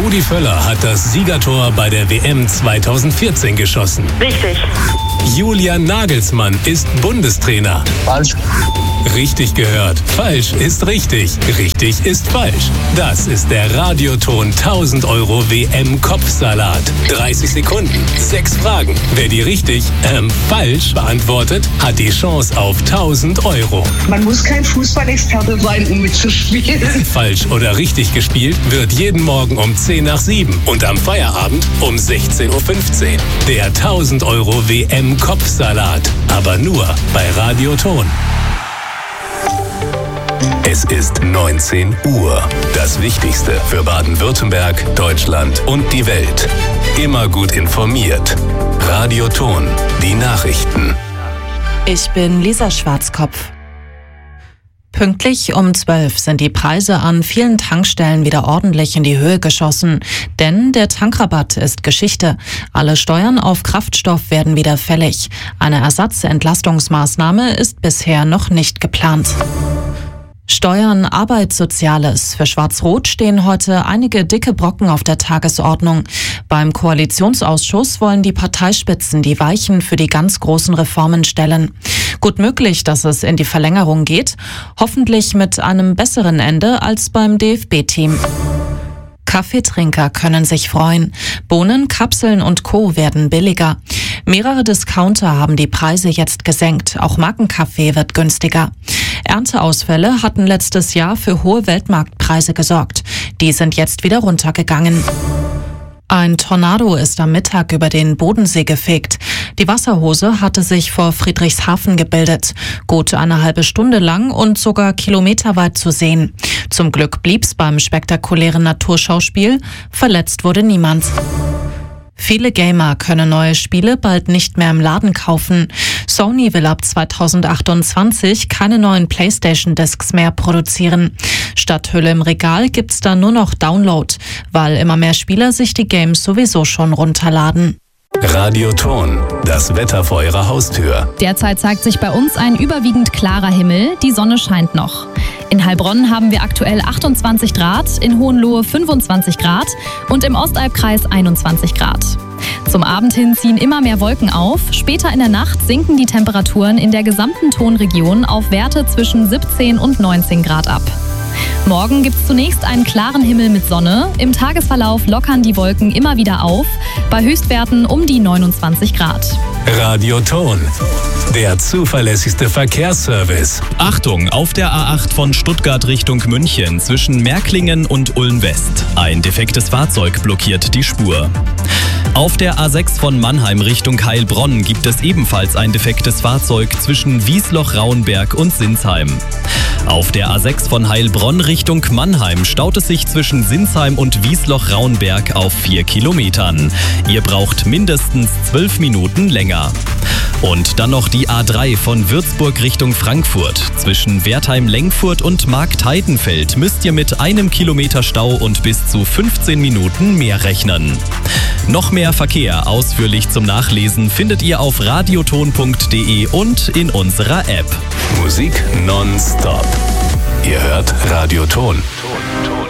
Rudi Völler hat das Siegertor bei der WM 2014 geschossen. Richtig. Julian Nagelsmann ist Bundestrainer. Falsch. Richtig gehört. Falsch ist richtig. Richtig ist falsch. Das ist der Radioton 1000 € WM-Kopfsalat. 30 Sekunden, 6 Fragen. Wer die richtig, falsch beantwortet, hat die Chance auf 1000 €. Man muss kein Fußballexperte sein, um mitzuspielen. Falsch oder richtig gespielt wird jeden Morgen um 10 nach 7 und am Feierabend um 16:15 Uhr. Der 1000 € WM-Kopfsalat. Aber nur bei Radioton. Es ist 19 Uhr. Das Wichtigste für Baden-Württemberg, Deutschland und die Welt. Immer gut informiert. Radioton, die Nachrichten. Ich bin Lisa Schwarzkopf. Pünktlich um 12 sind die Preise an vielen Tankstellen wieder ordentlich in die Höhe geschossen. Denn der Tankrabatt ist Geschichte. Alle Steuern auf Kraftstoff werden wieder fällig. Eine Ersatzentlastungsmaßnahme ist bisher noch nicht geplant. Steuern, Arbeit, Soziales. Für Schwarz-Rot stehen heute einige dicke Brocken auf der Tagesordnung. Beim Koalitionsausschuss wollen die Parteispitzen die Weichen für die ganz großen Reformen stellen. Gut möglich, dass es in die Verlängerung geht, hoffentlich mit einem besseren Ende als beim DFB-Team. Kaffeetrinker können sich freuen. Bohnen, Kapseln und Co. werden billiger. Mehrere Discounter haben die Preise jetzt gesenkt. Auch Markenkaffee wird günstiger. Ernteausfälle hatten letztes Jahr für hohe Weltmarktpreise gesorgt. Die sind jetzt wieder runtergegangen. Ein Tornado ist am Mittag über den Bodensee gefegt. Die Wasserhose hatte sich vor Friedrichshafen gebildet. Gut eine halbe Stunde lang und sogar kilometerweit zu sehen. Zum Glück blieb's beim spektakulären Naturschauspiel. Verletzt wurde niemand. Viele Gamer können neue Spiele bald nicht mehr im Laden kaufen. Sony will ab 2028 keine neuen PlayStation-Discs mehr produzieren. Statt Hülle im Regal gibt's da nur noch Download, weil immer mehr Spieler sich die Games sowieso schon runterladen. Radioton, das Wetter vor Ihrer Haustür. Derzeit zeigt sich bei uns ein überwiegend klarer Himmel, die Sonne scheint noch. In Heilbronn haben wir aktuell 28 Grad, in Hohenlohe 25 Grad und im Ostalbkreis 21 Grad. Zum Abend hin ziehen immer mehr Wolken auf, später in der Nacht sinken die Temperaturen in der gesamten Tonregion auf Werte zwischen 17 und 19 Grad ab. Morgen gibt es zunächst einen klaren Himmel mit Sonne. Im Tagesverlauf lockern die Wolken immer wieder auf, bei Höchstwerten um die 29 Grad. Radioton, der zuverlässigste Verkehrsservice. Achtung, auf der A8 von Stuttgart Richtung München zwischen Märklingen und Ulm-West. Ein defektes Fahrzeug blockiert die Spur. Auf der A6 von Mannheim Richtung Heilbronn gibt es ebenfalls ein defektes Fahrzeug zwischen Wiesloch-Rauenberg und Sinsheim. Auf der A6 von Heilbronn Richtung Mannheim staut es sich zwischen Sinsheim und Wiesloch-Rauenberg auf 4 Kilometern. Ihr braucht mindestens 12 Minuten länger. Und dann noch die A3 von Würzburg Richtung Frankfurt. Zwischen Wertheim-Lengfurt und Marktheidenfeld müsst ihr mit 1 Kilometer Stau und bis zu 15 Minuten mehr rechnen. Noch mehr Verkehr ausführlich zum Nachlesen findet ihr auf radioton.de und in unserer App. Musik nonstop. Ihr hört Radioton.